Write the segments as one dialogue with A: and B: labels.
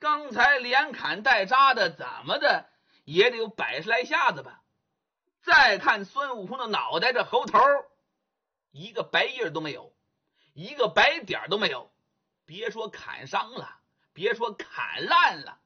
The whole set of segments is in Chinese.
A: 刚才连砍带扎的，怎么的也得有100来下子吧。再看孙悟空的脑袋，这猴头一个白印都没有，一个白点都没有，别说砍伤了，别说砍烂了。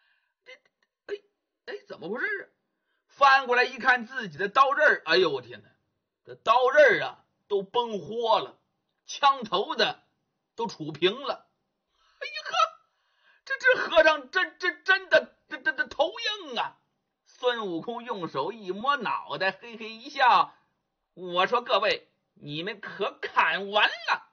A: 怎么回事？翻过来一看自己的刀刃，哎呦我天哪，这刀刃啊都崩豁了，枪头子都杵平了。哎呀呵，这和尚真的头硬啊！孙悟空用手一摸脑袋，嘿嘿一笑，我说各位，你们可砍完了？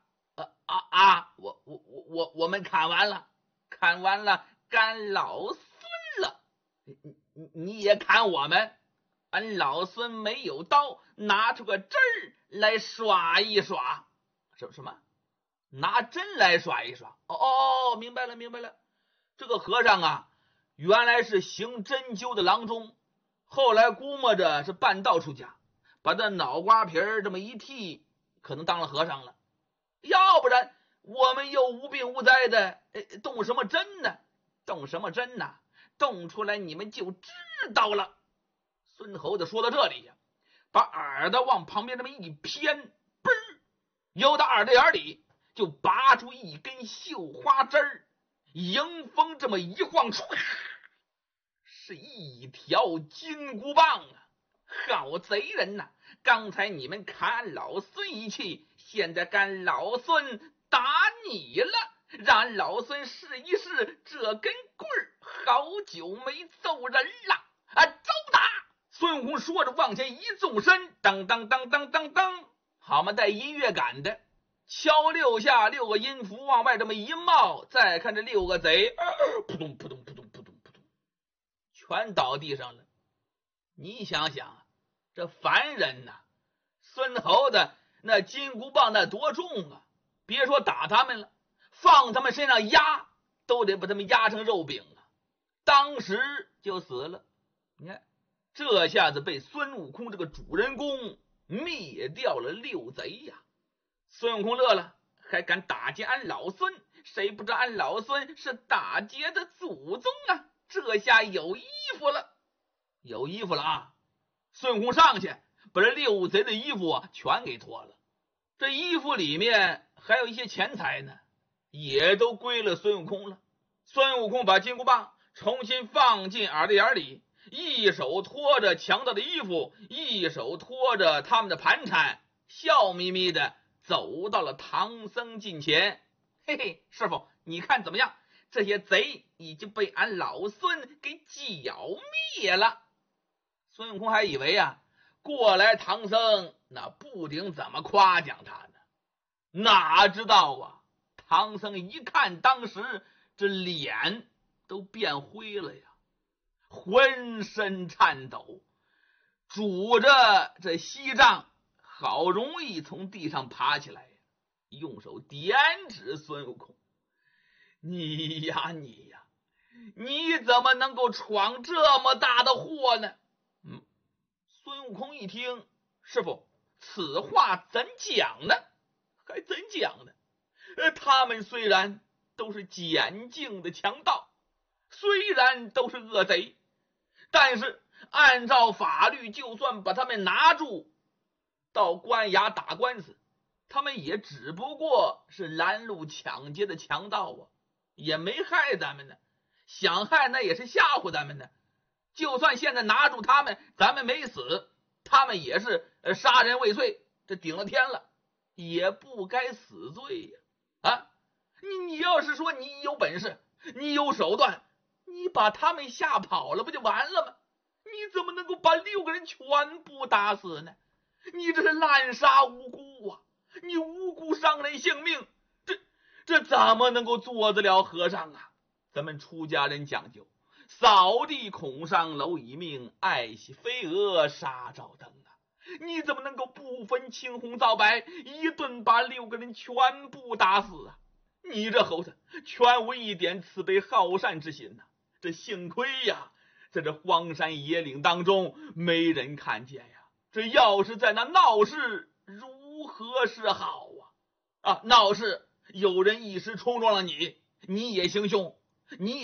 A: 我们砍完了，砍完了干老孙了。你也砍我们？俺老孙没有刀，拿出个针儿来耍一耍。什么？拿针来耍一耍？明白了。这个和尚啊，原来是行针灸的郎中，后来估摸着是半道出家，把这脑瓜皮这么一剃，可能当了和尚了。要不然我们又无病无灾的，动什么针呢？动什么针呢？动出来你们就知道了。孙猴子说到这里呀，把耳朵往旁边这么一偏，嘣儿，由他耳朵眼里就拔出一根绣花针儿，迎风这么一晃出，是一条金箍棒啊！好贼人呐！刚才你们砍老孙一气，现在干老孙打你了，让俺老孙试一试这根棍儿，好久没揍人了啊！招打！孙悟空说着往前一纵身，当当当当当当，好嘛，带音乐感的，敲6下，6个音符往外这么一冒，再看这6个贼，扑通扑通扑通扑通扑通，全倒地上了。你想想，这凡人呐，孙猴子那金箍棒那多重啊！别说打他们了，放他们身上压，都得把他们压成肉饼啊！当时就死了。你看，这下子被孙悟空这个主人公灭掉了6贼呀！孙悟空乐了，还敢打劫俺老孙？谁不知道俺老孙是打劫的祖宗啊！这下有衣服了，有衣服了啊！孙悟空上去把这6贼的衣服啊全给脱了，这衣服里面还有一些钱财呢，也都归了孙悟空了。孙悟空把金箍棒重新放进耳朵眼里，一手托着强盗的衣服，一手托着他们的盘缠，笑眯眯的走到了唐僧近前。嘿嘿，师傅，你看怎么样？这些贼已经被俺老孙给剿灭了。孙悟空还以为啊，过来唐僧那不顶怎么夸奖他呢，哪知道啊，唐僧一看，当时这脸都变灰了呀，浑身颤抖，拄着这锡杖，好容易从地上爬起来，用手点指孙悟空：你呀，你怎么能够闯这么大的祸呢？孙悟空一听，师傅，此话怎讲呢？还怎讲呢？他们虽然都是简净的强盗，虽然都是恶贼，但是按照法律，就算把他们拿住到官衙打官司，他们也只不过是拦路抢劫的强盗啊，也没害咱们呢，想害那也是吓唬咱们呢。就算现在拿住他们，咱们没死，他们也是杀人未遂，这顶了天了，也不该死罪呀！你要是说你有本事，你有手段，你把他们吓跑了不就完了吗？你怎么能够把6个人全部打死呢？你这是滥杀无辜啊！你无辜伤人性命，这怎么能够做得了和尚啊？咱们出家人讲究扫地恐伤蝼蚁命，爱惜飞蛾杀照灯啊！你怎么能够不分青红皂白，一顿把6个人全部打死啊？你这猴子全无一点慈悲好善之心啊！这幸亏呀，在这荒山野岭当中没人看见呀，这要是在那闹市，如何是好啊？闹市有人一时冲撞了你，你也行凶，你